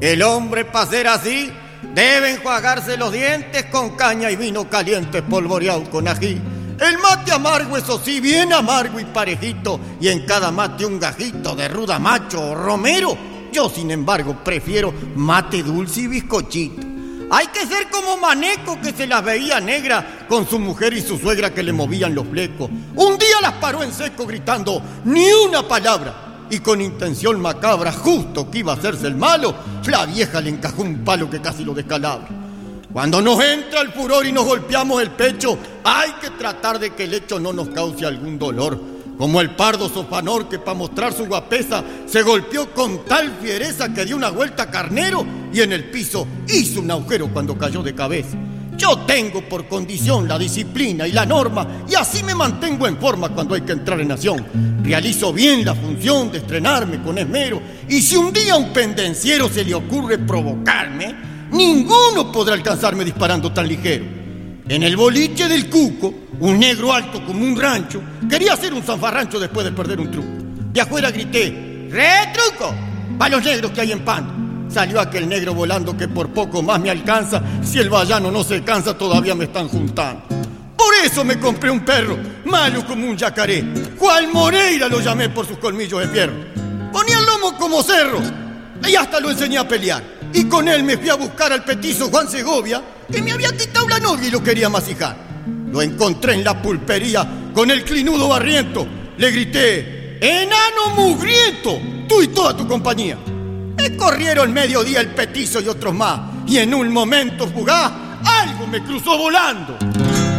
El hombre, para ser así, debe enjuagarse los dientes con caña y vino caliente espolvoreado con ají. El mate amargo, eso sí, bien amargo y parejito, y en cada mate un gajito de ruda macho o romero. Yo, sin embargo, prefiero mate dulce y bizcochito. Hay que ser como Maneco, que se las veía negras con su mujer y su suegra que le movían los flecos. Un día las paró en seco gritando ni una palabra. Y con intención macabra, justo que iba a hacerse el malo, la vieja le encajó un palo que casi lo descalabra. Cuando nos entra el furor y nos golpeamos el pecho, hay que tratar de que el hecho no nos cause algún dolor. Como el pardo Sofanor, que para mostrar su guapesa se golpeó con tal fiereza que dio una vuelta carnero y en el piso hizo un agujero cuando cayó de cabeza. Yo tengo por condición la disciplina y la norma, y así me mantengo en forma cuando hay que entrar en acción. Realizo bien la función de estrenarme con esmero, y si un día a un pendenciero se le ocurre provocarme, ninguno podrá alcanzarme disparando tan ligero. En el boliche del Cuco, un negro alto como un rancho quería hacer un zanfarrancho después de perder un truco. De afuera grité: ¡retruco! ¡Pa' los negros que hay en Pando! Salió aquel negro volando que por poco más me alcanza. Si el vallano no se cansa, todavía me están juntando. Por eso me compré un perro, malo como un yacaré. Juan Moreira lo llamé por sus colmillos de fierro. Ponía el lomo como cerro y hasta lo enseñé a pelear. Y con él me fui a buscar al petizo Juan Segovia, que me había quitado la novia y lo quería masijar. Lo encontré en la pulpería con el clinudo barriento. Le grité: ¡enano mugriento! Tú y toda tu compañía. Me corrieron mediodía el petizo y otros más, y en un momento fugaz algo me cruzó volando.